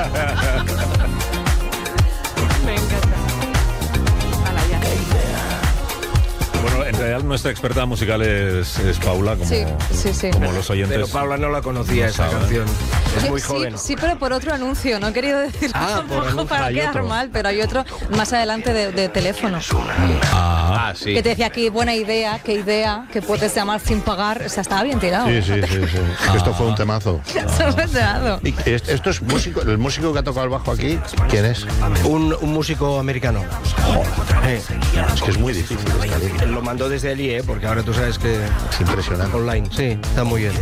Me encanta. Hala, ya. Bueno, en realidad nuestra experta musical es Paula, como, sí. como los oyentes. Pero Paula no la conocía no esa saben. canción. Es Sí, muy joven. Sí, pero por otro anuncio, no he querido decirlo por anuncio, para hay quedar otro. mal, pero hay otro más adelante de teléfono. Sí. Que te decía aquí, buena idea, qué idea, que puedes llamar sin pagar. O sea, estaba bien tirado. Sí. Esto fue un temazo. Se lo he enterado. Y esto es músico, el músico que ha tocado el bajo aquí, ¿quién es? Un músico americano. Es que es muy difícil esta línea. Lo mandó desde allí, porque ahora tú sabes que Es impresionante. online. Sí, está muy bien.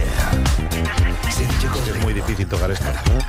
Es muy difícil tocar esto.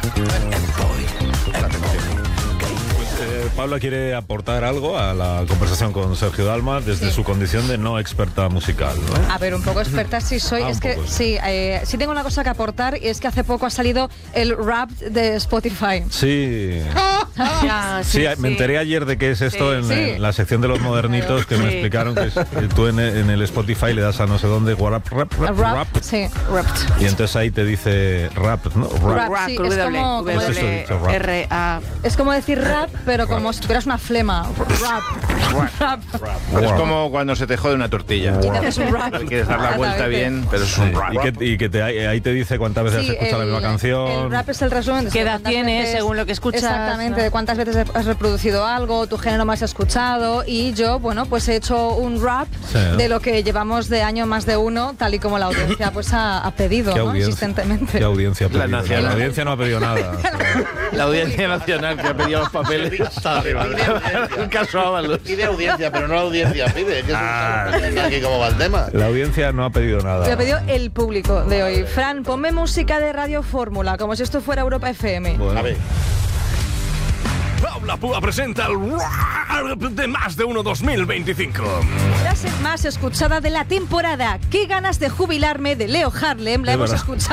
Paula quiere aportar algo a la conversación con Sergio Dalma desde su condición de no experta musical, ¿no? A ver, un poco experta sí soy. Ah, Es un que poco. sí tengo una cosa que aportar y es que hace poco ha salido el rap de Spotify. Sí. Ya, Sí, me enteré ayer de qué es esto Sí. en la sección de los modernitos que me Sí. explicaron que tú en el Spotify le das a no sé dónde rap, Sí, rap. y entonces ahí te dice rap, ¿no? Rap. Rap, Sí, con es W, como Pues eso he dicho, rap. R-A. Es como decir rap, pero como si tuvieras una flema. Rap. Es como cuando se te jode una tortilla. Y te haces un rap. Quieres dar la vuelta bien, pero es un rap. Y que ahí te dice cuántas veces has escuchado la misma canción. El rap es el resumen de ¿Qué edad cuántas tienes veces- según lo que escuchas? Exactamente, ¿no? de cuántas veces has reproducido algo, tu género más escuchado. Y yo, bueno, pues he hecho un rap Sí. de lo que llevamos de año más de uno, tal y como la audiencia pues ha pedido, ¿Qué ¿no? audiencia? Insistentemente. ¿Qué audiencia ha La pedido? nacional. La audiencia no ha pedido nada. La Audiencia Nacional que ha pedido los papeles. Un caso Ábalos. Pide audiencia, pero no la audiencia pide. Que aquí cómo va el tema. La audiencia no ha pedido nada. Lo ha pedido el público de hoy. Fran, ponme música de Radio Fórmula, como si esto fuera Europa FM. Bueno. A ver. Paula Púa presenta el rap de Más de Uno 2025. Frase más escuchada de la temporada. Qué ganas de jubilarme de Leo Harlem. La Es hemos verdad. escuchado